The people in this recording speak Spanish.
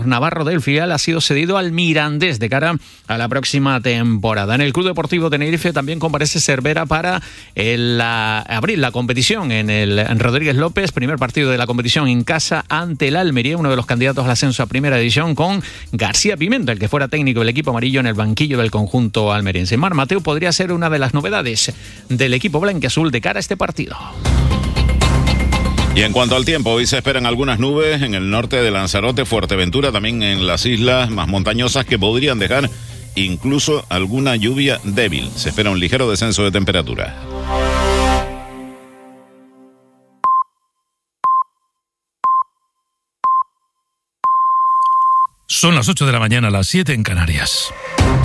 Navarro del filial ha sido cedido al Mirandés de cara a la próxima temporada. En el Club Deportivo Tenerife también comparece Cervera para abrir la competición en Rodríguez López, primer partido de la competición en casa ante el Almería, uno de los candidatos al ascenso a primera división, con García Pimenta, el que fuera técnico del equipo amarillo, en el banquillo del conjunto almeriense. Mar Mateu podría ser una de las novedades del equipo blanquiazul de cara a este partido. Y en cuanto al tiempo, hoy se esperan algunas nubes en el norte de Lanzarote, Fuerteventura, también en las islas más montañosas, que podrían dejar incluso alguna lluvia débil. Se espera un ligero descenso de temperatura. Son las 8 de la mañana, las 7 en Canarias.